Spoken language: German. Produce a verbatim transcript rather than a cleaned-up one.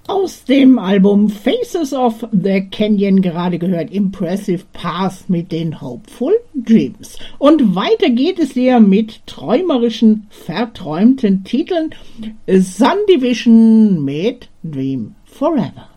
Aus dem Album Faces of the Canyon gerade gehört Impressive Path mit den Hopeful Dreams. Und weiter geht es hier mit träumerischen, verträumten Titeln. Sun Division mit Dream Forever.